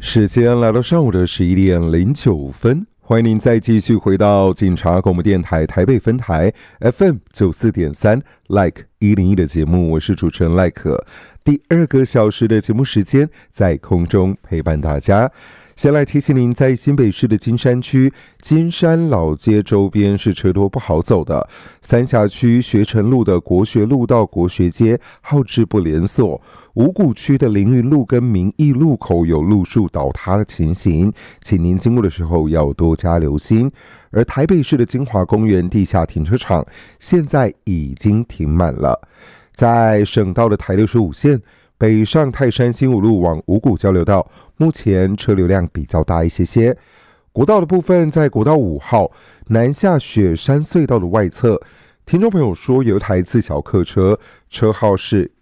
时间来到上午的11:09，欢迎您再继续回到警察广播电台台北分台 FM94.3 Like 101的节目，我是主持人赖可。第2个小时的节目时间在空中陪伴大家。先来提醒您，在新北市的金山区金山老街周边是车多不好走的，三峡区学城路的国学路到国学街号志不连锁，五股区的凌云路跟民义路口有路树倒塌的情形，请您经过的时候要多加留心。而台北市的金华公园地下停车场现在已经停满了。在省道的台65线北上泰山新五路往五股交流道，目前车流量比较大一些。国道的部分，在国道5号南下雪山隧道的外侧，听众朋友说有一台自小客车，车号是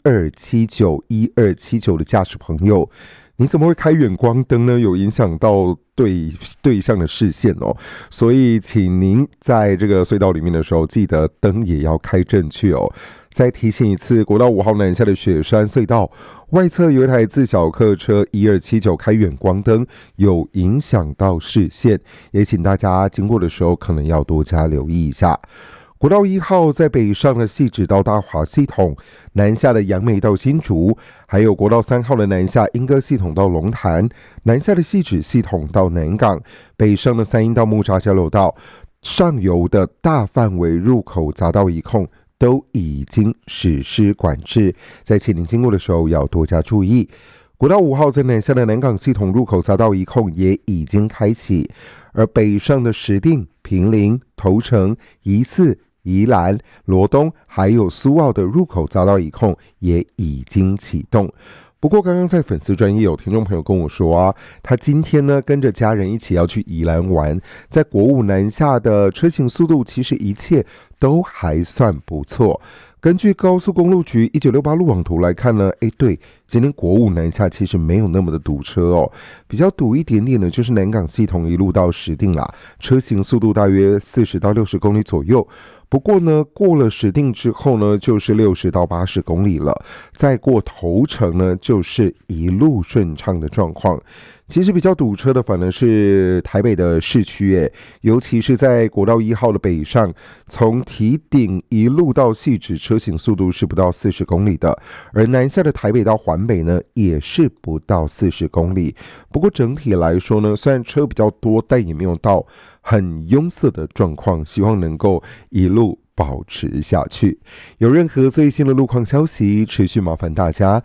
1279的驾驶朋友，你怎么会开远光灯呢？有影响到对向的视线哦，所以请您在这个隧道里面的时候，记得灯也要开正确哦。再提醒一次，国道5号南下的雪山隧道外侧有一台自小客车1279开远光灯，有影响到视线，也请大家经过的时候可能要多加留意一下。国道1号在北上的汐止到大华系统，南下的杨梅到新竹，还有国道3号的南下莺歌系统到龙潭，南下的汐止系统到南港，北上的三鶯到木栅交流道，上游的大范围入口匝道一控都已经实施管制，在请您经过的时候要多加注意。国道5号在南下的南港系统入口匝道一控也已经开启，而北上的石碇、坪林、头城、宜四、宜兰、罗东还有苏澳的入口匝道一控也已经启动。不过刚刚在粉丝专页有听众朋友跟我说啊，他今天呢跟着家人一起要去宜兰玩，在国五南下的车行速度其实一切都还算不错。根据高速公路局1968路网图来看呢，对，今天国五南下其实没有那么的堵车哦，比较堵一点点的就是南港系统一路到石碇啦，车行速度大约40到60公里左右。不过呢，过了石碇之后呢，就是60到80公里了，再过头城呢，就是一路顺畅的状况。其实比较堵车的反而是台北的市区，尤其是在国道1号的北上，从堤顶一路到汐止，车行速度是不到40公里的，而南下的台北到环北呢，也是不到40公里。不过整体来说呢，虽然车比较多，但也没有到很拥塞的状况，希望能够一路保持下去。有任何最新的路况消息，持续麻烦大家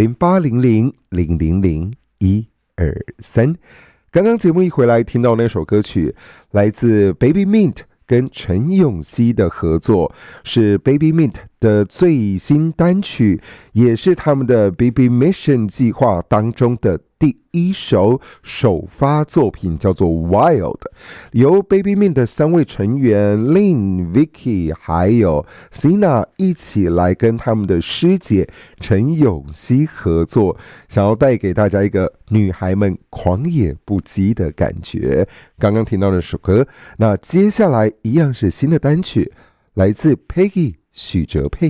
0800000123。刚刚节目一回来听到那首歌曲，来自 Baby Mint 跟陈永熙的合作，是 Baby Mint 的最新单曲，也是他们的 Baby Mission 计划当中的第一首首发作品，叫做 Wild， 由 Baby Mint 的3位成员 Lin、Vicky 还有 Sina 一起来跟他们的师姐陈永熙合作，想要带给大家一个女孩们狂野不羁的感觉。刚刚听到那首歌，那接下来一样是新的单曲，来自 Peggy 许哲佩。